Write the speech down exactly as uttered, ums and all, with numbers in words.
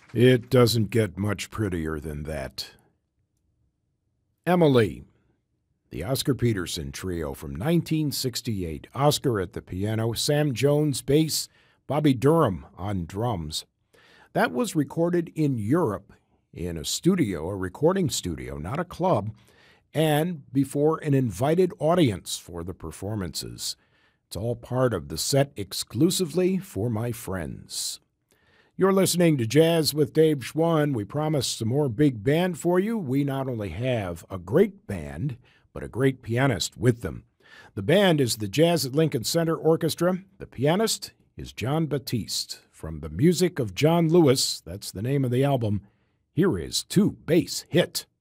It doesn't get much prettier than that. Emily, the Oscar Peterson Trio from nineteen sixty-eight. Oscar at the piano, Sam Jones bass, Bobby Durham on drums. That was recorded in Europe in a studio, a recording studio, not a club, and before an invited audience for the performances. It's all part of the set exclusively for my friends. You're listening to Jazz with Dave Schwann. We promised some more big band for you. We not only have a great band, but a great pianist with them. The band is the Jazz at Lincoln Center Orchestra. The pianist is Jon Batiste. From the music of John Lewis, that's the name of the album, here is Two Bass Hit.